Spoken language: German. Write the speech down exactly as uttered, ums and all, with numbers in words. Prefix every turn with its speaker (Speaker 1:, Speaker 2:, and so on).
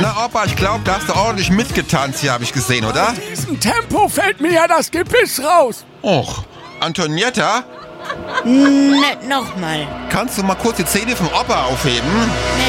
Speaker 1: Na Opa, ich glaube, da hast du ordentlich mitgetanzt hier, habe ich gesehen, oder?
Speaker 2: In diesem Tempo fällt mir ja das Gebiss raus.
Speaker 1: Och, Antonietta,
Speaker 3: Nicht nochmal.
Speaker 1: kannst du mal kurz die Zähne vom Opa aufheben?